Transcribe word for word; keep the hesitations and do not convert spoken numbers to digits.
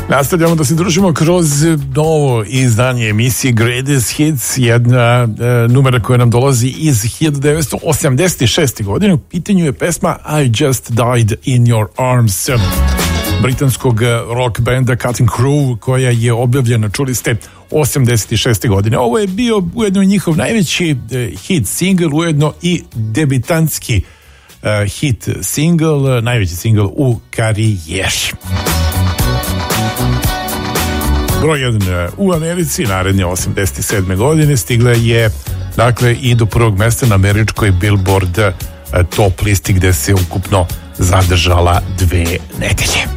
Nastavljamo da se družimo kroz novo izdanje emisije Greatest Hits, jedna e, numera koja nam dolazi iz hiljadu devetsto osamdeset šeste. godine. U pitanju je pesma I Just Died in Your Arms britanskog rock benda Cutting Crew, koja je objavljena, čuli ste, osamdeset šeste. godine. Ovo je bio ujedno njihov najveći e, hit single, ujedno i debitantski e, hit single, najveći single u karijeri. Broj jedan u Americi, naredne osamdeset sedme. godine, stigla je dakle i do prvog mesta na američkoj Billboard top listi, gde se ukupno zadržala dve nedelje.